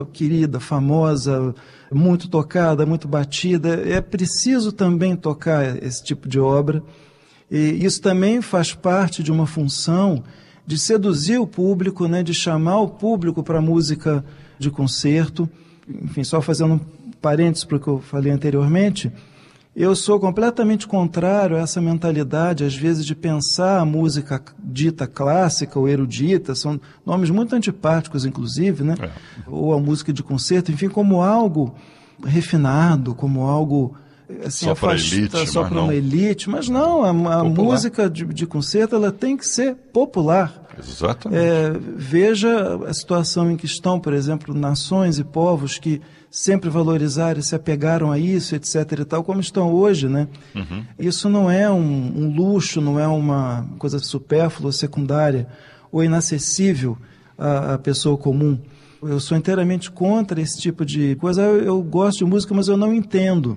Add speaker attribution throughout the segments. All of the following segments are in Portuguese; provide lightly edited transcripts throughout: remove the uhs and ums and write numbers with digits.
Speaker 1: querida, famosa, muito tocada, muito batida. É preciso também tocar esse tipo de obra. E isso também faz parte de uma função de seduzir o público, né, de chamar o público para a música de concerto. Enfim, só fazendo um parênteses para o que eu falei anteriormente, eu sou completamente contrário a essa mentalidade, às vezes, de pensar a música dita clássica ou erudita, são nomes muito antipáticos, inclusive, né? Ou a música de concerto, enfim, como algo refinado, como algo assim,
Speaker 2: só para elite,
Speaker 1: só para uma elite, mas não, a música de concerto ela tem que ser popular.
Speaker 2: Exatamente.
Speaker 1: Veja a situação em que estão, por exemplo, nações e povos que sempre valorizaram e se apegaram a isso, etc. e tal, como estão hoje, né? Uhum. Isso não é um luxo, não é uma coisa supérflua, secundária ou inacessível à pessoa comum. Eu sou inteiramente contra esse tipo de coisa. Eu gosto de música, mas eu não entendo.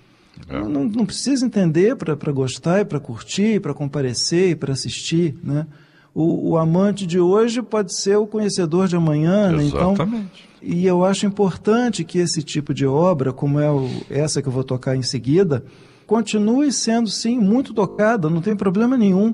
Speaker 1: Não precisa entender para gostar e para curtir, para comparecer e para assistir, né? O amante de hoje pode ser o conhecedor de amanhã, né?
Speaker 2: Exatamente.
Speaker 1: Então, e eu acho importante que esse tipo de obra, como é essa que eu vou tocar em seguida, continue sendo, sim, muito tocada, não tem problema nenhum.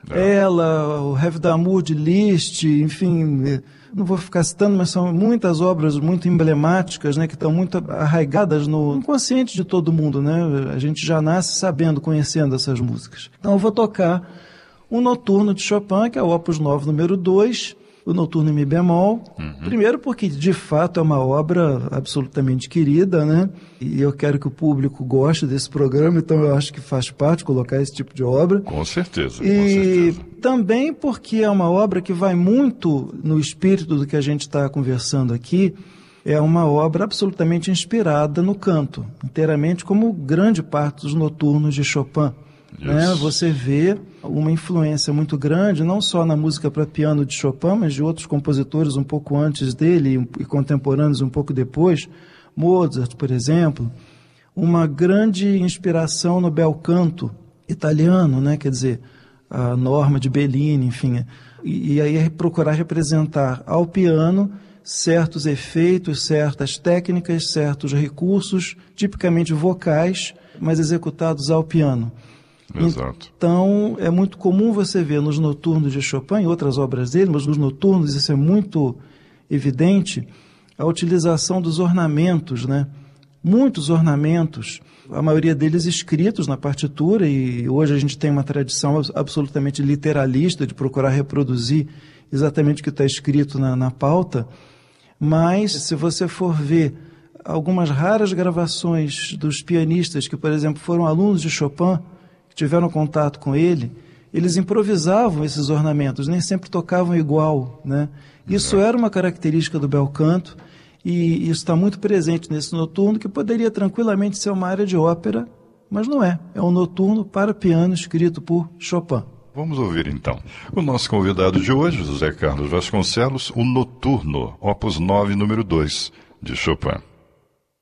Speaker 1: Ela, o Rêve d'Amour de Liszt, enfim, não vou ficar citando, mas são muitas obras muito emblemáticas, né, que estão muito arraigadas no inconsciente de todo mundo, né? A gente já nasce sabendo, conhecendo essas músicas. Então eu vou tocar um noturno de Chopin, que é o Opus 9, número 2, o Noturno em Mi bemol. Primeiro porque, de fato, é uma obra absolutamente querida, né? E eu quero que o público goste desse programa, então eu acho que faz parte colocar esse tipo de obra.
Speaker 2: Com certeza,
Speaker 1: E também porque é uma obra que vai muito no espírito do que a gente está conversando aqui. É uma obra absolutamente inspirada no canto, inteiramente como grande parte dos noturnos de Chopin. Né? Você vê uma influência muito grande, não só na música para piano de Chopin, mas de outros compositores um pouco antes dele e contemporâneos um pouco depois, Mozart, por exemplo, uma grande inspiração no bel canto italiano, né? Quer dizer, a Norma de Bellini, enfim, e aí procurar representar ao piano certos efeitos, certas técnicas, certos recursos, tipicamente vocais, mas executados ao piano.
Speaker 2: Exato.
Speaker 1: Então, é muito comum você ver nos noturnos de Chopin e outras obras dele, mas nos noturnos isso é muito evidente, a utilização dos ornamentos, né? Muitos ornamentos, a maioria deles escritos na partitura, e hoje a gente tem uma tradição absolutamente literalista de procurar reproduzir exatamente o que está escrito na pauta, mas se você for ver algumas raras gravações dos pianistas que, por exemplo, foram alunos de Chopin, tiveram contato com ele, eles improvisavam esses ornamentos, nem sempre tocavam igual, né? Isso era uma característica do bel canto, e isso está muito presente nesse noturno, que poderia tranquilamente ser uma área de ópera, mas não é. É um noturno para piano escrito por Chopin.
Speaker 2: Vamos ouvir então. O nosso convidado de hoje, José Carlos Vasconcelos, o Noturno, Opus 9, número 2, de Chopin.